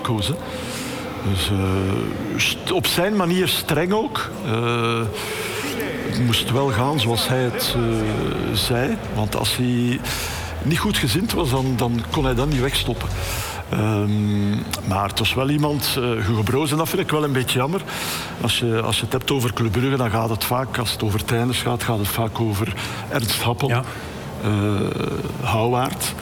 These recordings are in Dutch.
makkos. Hè. Dus op zijn manier streng ook. Het moest wel gaan zoals hij het zei. Want als hij niet goed gezind was, dan kon hij dat niet wegstoppen. Maar het was wel iemand, Hugo Broos, en dat vind ik wel een beetje jammer. Als je het hebt over Club Brugge, dan gaat het vaak, als het over trainers gaat het vaak over Ernst Happel, Houwaard,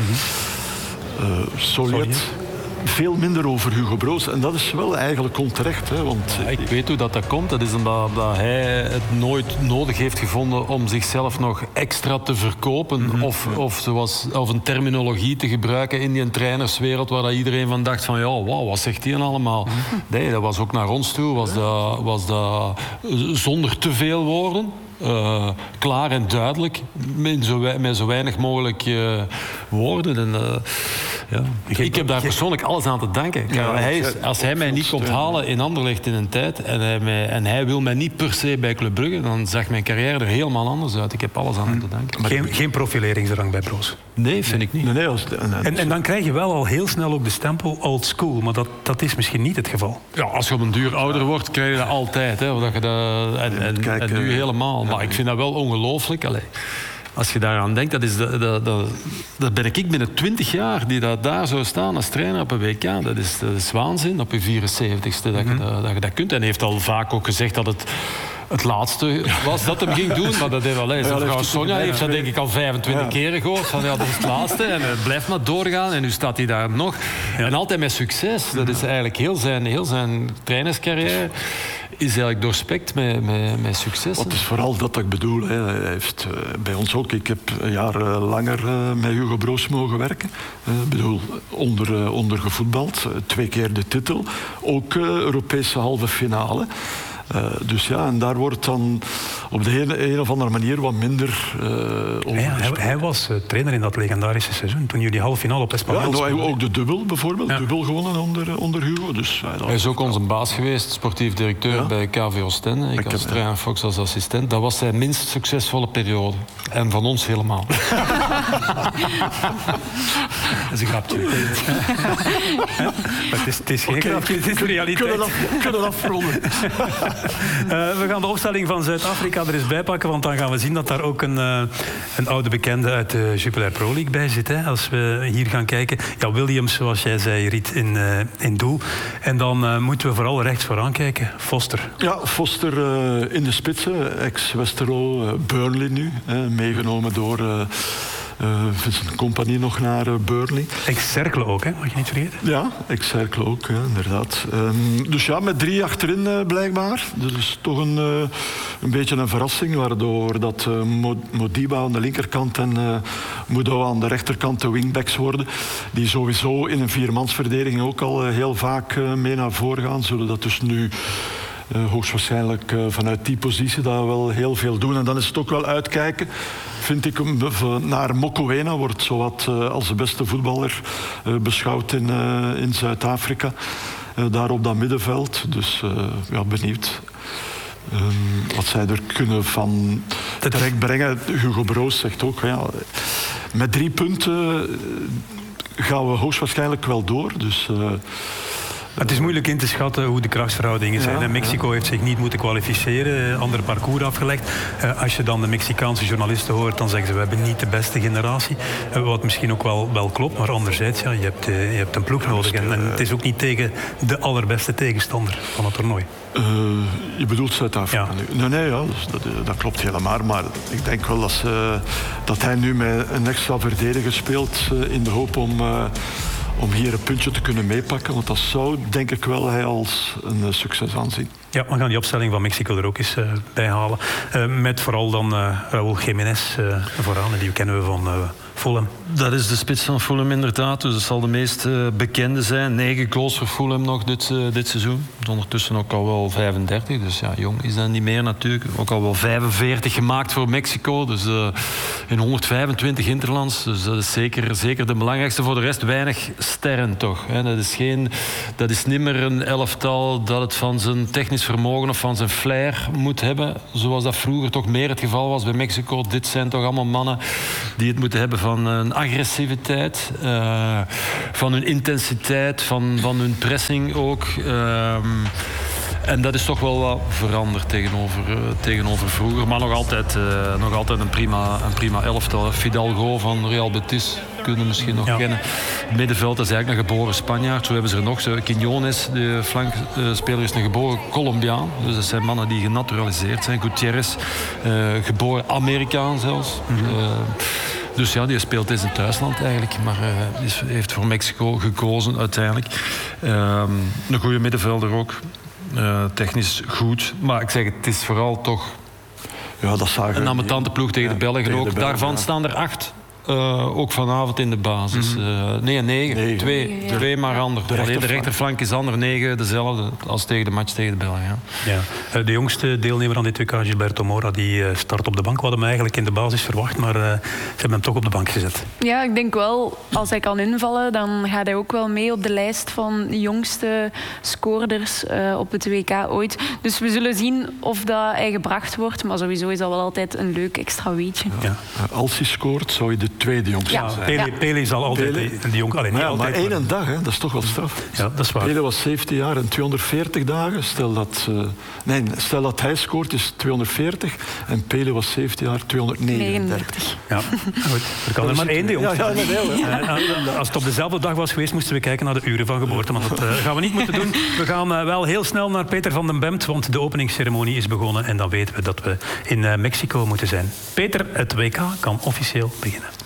Soljet. Veel minder over Hugo Broos. En dat is wel eigenlijk onterecht. Hè, want ik weet hoe dat komt. Dat is omdat hij het nooit nodig heeft gevonden om zichzelf nog extra te verkopen. Of een terminologie te gebruiken in die trainerswereld waar dat iedereen van dacht van wauw, wat zegt die allemaal? Nee, dat was ook naar ons toe. Was dat zonder te veel woorden. Klaar en duidelijk, met zo weinig mogelijk woorden. En, ik heb daar persoonlijk alles aan te danken. Als hij mij niet komt halen in Anderlecht in een tijd en hij wil mij niet per se bij Club Brugge, dan zag mijn carrière er helemaal anders uit. Ik heb alles aan hem te danken. Geen profileringsdrang bij Broos? Nee, vind ik niet. Nee, en dan krijg je wel al heel snel ook de stempel old school, maar dat is misschien niet het geval. Ja, als je op een duur ouder wordt, krijg je dat altijd. Hè, en nu helemaal. Maar ik vind dat wel ongelooflijk. Als je daaraan denkt, dat ben ik binnen 20 jaar die daar zou staan als trainer op een WK. Dat is waanzin, op je 74ste dat je dat kunt. En hij heeft al vaak ook gezegd dat het laatste was dat hem ging doen. Maar dat heeft wel eens. Mevrouw Sonja heeft dat denk ik al 25 keren gehoord. Van dat is het laatste. En het blijft maar doorgaan. En nu staat hij daar nog. En altijd met succes. Dat is eigenlijk heel zijn trainerscarrière is eigenlijk doorspekt met succes. Wat is vooral dat ik bedoel. Hè. Hij heeft bij ons ook. Ik heb een jaar langer met Hugo Broos mogen werken. Ik bedoel, onder gevoetbald. 2 keer de titel. Ook Europese halve finale. Dus ja, en daar wordt dan op de een of andere manier wat minder over hij was trainer in dat legendarische seizoen, toen jullie halve finale op Espanyol speelden. Ook de dubbel bijvoorbeeld, dubbel gewonnen onder Hugo. Dus, hij is ook onze baas geweest, sportief directeur bij KV Oostende. Ik als trainer, Fox als assistent. Dat was zijn minst succesvolle periode. En van ons helemaal. Dat is een grapje. Het is geen grapje, het is de realiteit. Kunnen afronden. We gaan de opstelling van Zuid-Afrika er eens bij pakken, want dan gaan we zien dat daar ook een oude bekende uit de Jupiler Pro League bij zit. Hè, als we hier gaan kijken. Ja, Williams, zoals jij zei, Riet, in doel. En dan moeten we vooral rechts vooraan kijken. Foster. Ja, Foster in de spitsen. Ex-Westerlo, Burnley nu. Meegenomen door Vincent Kompany nog naar Burnley. Ex-Cercle ook, hè? Mag je niet vergeten? Ja, ex-Cercle ook, inderdaad. Dus ja, met 3 achterin blijkbaar. Dat is toch een beetje een verrassing, waardoor dat Modiba aan de linkerkant en Mudo aan de rechterkant de wingbacks worden. Die sowieso in een 4-mansverdediging ook al heel vaak mee naar voren gaan. Zullen dat dus nu hoogstwaarschijnlijk vanuit die positie dat wel heel veel doen. En dan is het ook wel uitkijken, vind ik, naar Mokoena. Wordt zowat als de beste voetballer beschouwd in Zuid-Afrika. Daar op dat middenveld. Dus benieuwd wat zij er kunnen van terecht brengen. Hugo Broos zegt ook, met 3 punten gaan we hoogstwaarschijnlijk wel door. Dus het is moeilijk in te schatten hoe de krachtsverhoudingen zijn. Mexico heeft zich niet moeten kwalificeren, ander parcours afgelegd. Als je dan de Mexicaanse journalisten hoort, dan zeggen ze we hebben niet de beste generatie. Wat misschien ook wel klopt, maar anderzijds, je hebt een ploeg nodig. En het is ook niet tegen de allerbeste tegenstander van het toernooi. Je bedoelt Zuid-Afrika nu? Nee, dat klopt helemaal. Maar ik denk wel dat hij nu met een extra verdediger speelt in de hoop om hier een puntje te kunnen meepakken. Want dat zou, denk ik wel, hij als een succes aanzien. Ja, we gaan die opstelling van Mexico er ook eens bij halen. Met vooral dan Raúl Jiménez vooraan. Die kennen we van Fulham. Dat is de spits van Fulham inderdaad. Dus dat zal de meest bekende zijn. 9 goals voor Fulham nog dit seizoen. Ondertussen ook al wel 35. Dus ja, jong is dat niet meer natuurlijk. Ook al wel 45 gemaakt voor Mexico. Dus in 125 interlands. Dus dat is zeker de belangrijkste. Voor de rest weinig sterren toch. Dat is niet meer een elftal dat het van zijn technisch technisch vermogen of van zijn flair moet hebben. Zoals dat vroeger toch meer het geval was bij Mexico. Dit zijn toch allemaal mannen die het moeten hebben van een agressiviteit, van hun intensiteit, van hun pressing ook. En dat is toch wel wat veranderd tegenover vroeger. Maar nog altijd een prima elftal. Fidalgo van Real Betis kunnen we misschien nog kennen. Het middenveld is eigenlijk een geboren Spanjaard. Zo hebben ze er nog. Quiñones, de flankspeler, is een geboren Colombiaan. Dus dat zijn mannen die genaturaliseerd zijn. Gutierrez, geboren Amerikaan zelfs. Dus ja, die speelt in zijn thuisland eigenlijk. Maar heeft voor Mexico gekozen uiteindelijk. Een goede middenvelder ook. Technisch goed. Maar ik zeg, het is vooral toch een ambetante ploeg tegen de Belgen ook. Daarvan staan er 8. Ook vanavond in de basis. 9. Twee maar ander. De rechterflank is ander. 9 dezelfde als tegen de match tegen de Belgen. Ja. De jongste deelnemer aan dit WK, Gilberto Mora, die start op de bank. We hadden hem eigenlijk in de basis verwacht, maar ze hebben hem toch op de bank gezet. Ja, ik denk wel, als hij kan invallen, dan gaat hij ook wel mee op de lijst van de jongste scoorders op het WK ooit. Dus we zullen zien of dat hij gebracht wordt. Maar sowieso is dat wel altijd een leuk extra weetje. Ja. Als hij scoort, zou je de tweede jongste zijn. Pele zal altijd de jong... maar één dag, hè, dat is toch wel straf. Ja, dat is waar. Pele was 17 jaar en 240 dagen. Stel dat hij scoort, is 240. En Pele was 17 jaar, 239. Ja, goed. Er kan er maar één de jongste. Als het op dezelfde dag was geweest, moesten we kijken naar de uren van geboorte. Maar dat gaan we niet moeten doen. We gaan wel heel snel naar Peter van den Bemt, want de openingsceremonie is begonnen. En dan weten we dat we in Mexico moeten zijn. Peter, het WK kan officieel beginnen.